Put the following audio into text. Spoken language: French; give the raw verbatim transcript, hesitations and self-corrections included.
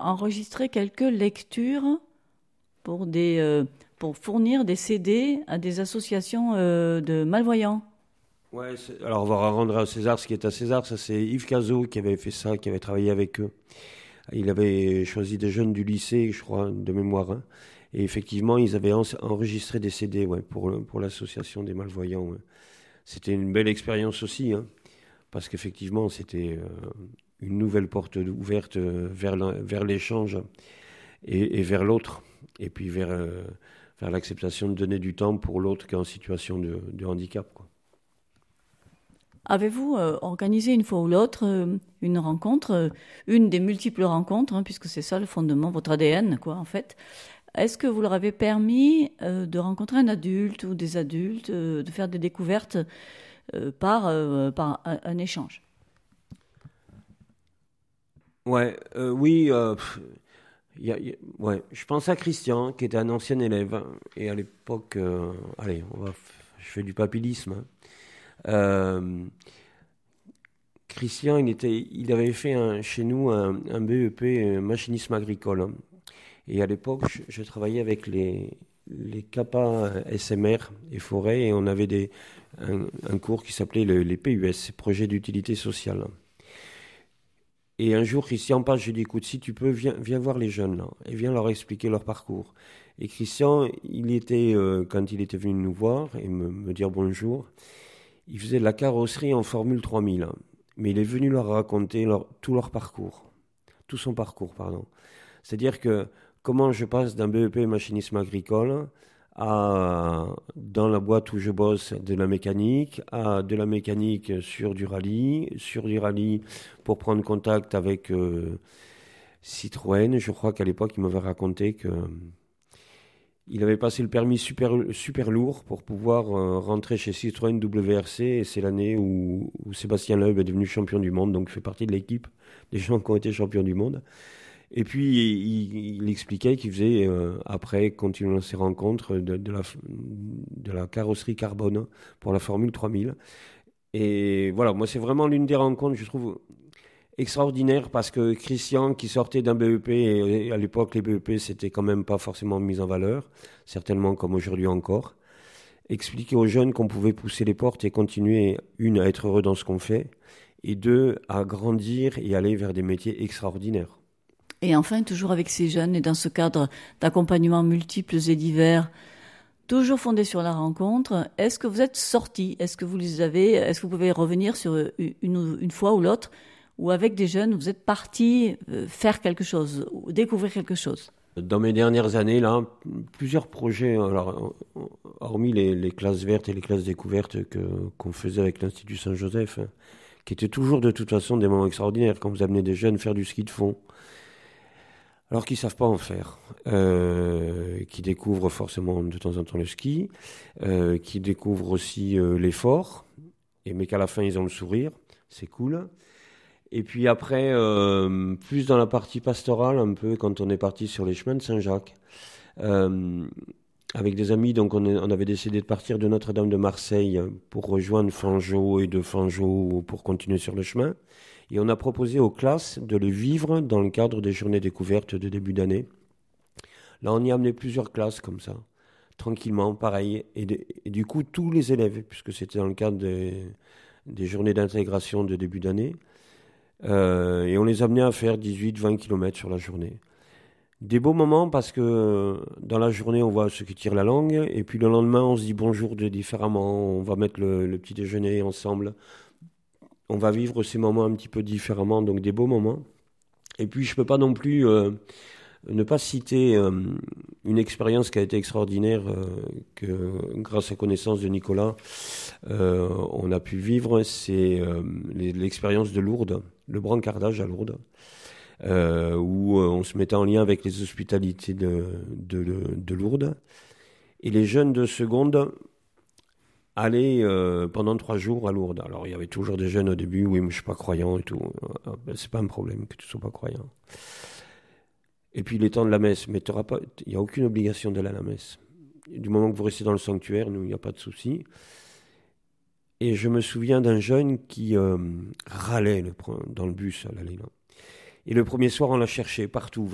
enregistré quelques lectures pour, des, euh, pour fournir des C D à des associations euh, de malvoyants. Ouais, alors on va rendre à César ce qui est à César. Ça, c'est Yves Cazot qui avait fait ça, qui avait travaillé avec eux. Il avait choisi des jeunes du lycée, je crois, de mémoire. Hein. Et effectivement, ils avaient en- enregistré des C D ouais, pour, pour l'association des malvoyants. Ouais. C'était une belle expérience aussi, hein, parce qu'effectivement, c'était euh, une nouvelle porte ouverte euh, vers, la- vers l'échange et, et vers l'autre. Et puis vers, euh, vers l'acceptation de donner du temps pour l'autre qui est en situation de, de handicap, quoi. Avez-vous euh, organisé une fois ou l'autre euh, une rencontre, euh, une des multiples rencontres, hein, puisque c'est ça le fondement, votre A D N, quoi, en fait. Est-ce que vous leur avez permis euh, de rencontrer un adulte ou des adultes, euh, de faire des découvertes euh, par, euh, par un, un échange? Ouais, euh, oui, euh, pff, y a- y a- ouais. Je pense à Christian, qui était un ancien élève, hein, et à l'époque, euh, allez, on va, f- je fais du papillisme. Hein. Euh, Christian, il était, il avait fait un- chez nous un, un B E P euh, machinisme agricole. Hein. Et à l'époque, je, je travaillais avec les, les CAPA S M R et forêt, et on avait des, un, un cours qui s'appelait le- les P U S, Projet d'utilité sociale. Et un jour, Christian passe, je lui dis, écoute, si tu peux, viens, viens voir les jeunes, là, et viens leur expliquer leur parcours. Et Christian, il était, euh, quand il était venu nous voir et me, me dire bonjour, il faisait de la carrosserie en Formule trois mille. Hein. Mais il est venu leur raconter leur, tout leur parcours, tout son parcours, pardon. C'est-à-dire que comment je passe d'un B E P machinisme agricole à, dans la boîte où je bosse, de la mécanique, à de la mécanique sur du rallye, sur du rallye pour prendre contact avec euh, Citroën. Je crois qu'à l'époque, il m'avait raconté que il avait passé le permis super, super lourd pour pouvoir euh, rentrer chez Citroën W R C, et c'est l'année où, où Sébastien Loeb est devenu champion du monde, donc il fait partie de l'équipe des gens qui ont été champions du monde. Et puis, il, il expliquait qu'il faisait, euh, après, continuant ses rencontres, de, de, la, de la carrosserie carbone pour la Formule trois mille. Et voilà, moi, c'est vraiment l'une des rencontres, je trouve, extraordinaires, parce que Christian, qui sortait d'un B E P, et à l'époque, les B E P, c'était quand même pas forcément mis en valeur, certainement comme aujourd'hui encore, expliquait aux jeunes qu'on pouvait pousser les portes et continuer, une, à être heureux dans ce qu'on fait, et deux, à grandir et aller vers des métiers extraordinaires. Et enfin, toujours avec ces jeunes et dans ce cadre d'accompagnement multiples et divers, toujours fondé sur la rencontre, est-ce que vous êtes sortis? Est-ce que vous les avez, est-ce que vous pouvez revenir sur une, une fois ou l'autre, où avec des jeunes, vous êtes partis euh, faire quelque chose, ou découvrir quelque chose? Dans mes dernières années, là, plusieurs projets, alors, hormis les, les classes vertes et les classes découvertes que, qu'on faisait avec l'Institut Saint-Joseph, hein, qui étaient toujours de toute façon des moments extraordinaires, quand vous amenez des jeunes faire du ski de fond, alors qu'ils ne savent pas en faire, euh, qui découvrent forcément de temps en temps le ski, euh, qui découvrent aussi euh, l'effort, et, mais qu'à la fin ils ont le sourire, c'est cool. Et puis après, euh, plus dans la partie pastorale, un peu quand on est parti sur les chemins de Saint-Jacques, euh, avec des amis, donc on, est, on avait décidé de partir de Notre-Dame de Marseille pour rejoindre Fangeau, et de Fangeau pour continuer sur le chemin. Et on a proposé aux classes de le vivre dans le cadre des journées découvertes de début d'année. Là, on y a amené plusieurs classes comme ça, tranquillement, pareil. Et, de, et du coup, tous les élèves, puisque c'était dans le cadre des, des journées d'intégration de début d'année, euh, et on les amenait à faire dix-huit vingt kilomètres sur la journée. Des beaux moments parce que dans la journée, on voit ceux qui tirent la langue, et puis le lendemain, on se dit bonjour de différemment, on va mettre le, le petit déjeuner ensemble. On va vivre ces moments un petit peu différemment, donc des beaux moments. Et puis, je ne peux pas non plus euh, ne pas citer euh, une expérience qui a été extraordinaire, euh, que grâce à connaissance de Nicolas, euh, on a pu vivre, c'est euh, l'expérience de Lourdes, le brancardage à Lourdes, euh, où on se mettait en lien avec les hospitalités de, de, de, de Lourdes. Et les jeunes de seconde aller euh, pendant trois jours à Lourdes. Alors, il y avait toujours des jeunes au début, oui, mais je suis pas croyant et tout. Euh, ben, c'est pas un problème que tu sois pas croyant. Et puis, les temps de la messe, mais il n'y a aucune obligation d'aller à la messe. Du moment que vous restez dans le sanctuaire, nous, il n'y a pas de souci. Et je me souviens d'un jeune qui euh, râlait le, dans le bus à l'aller là. Et le premier soir, on l'a cherché partout.